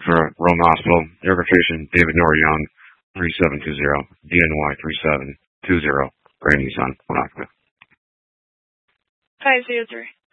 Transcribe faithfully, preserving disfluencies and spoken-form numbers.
for Rome Hospital, air filtration, David Noryoung, three seven two zero, D N Y three seven two zero, Grand Nissan, Wanaka. five zero three.